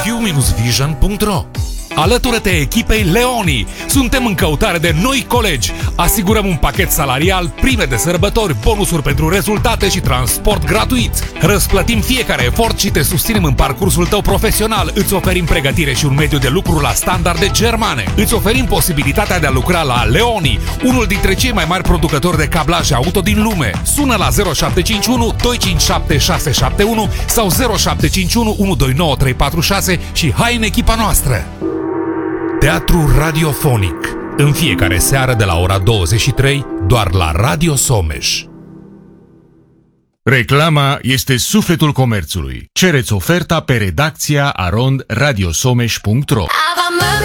q-vision.ro. Alătură-te echipei Leoni. Suntem în căutare de noi colegi. Asigurăm un pachet salarial, prime de sărbători, bonusuri pentru rezultate și transport gratuit. Răsplătim fiecare efort și te susținem în parcursul tău profesional. Îți oferim pregătire și un mediu de lucru la standarde germane. Îți oferim posibilitatea de a lucra la Leoni, unul dintre cei mai mari producători de cablaje auto din lume. Sună la 0751 257 671 sau 0751 129 346 și hai în echipa noastră. Teatru radiofonic. În fiecare seară de la ora 23, doar la Radio Someș. Reclama este sufletul comerțului. Cereți oferta pe redacția @radiosomeș.ro.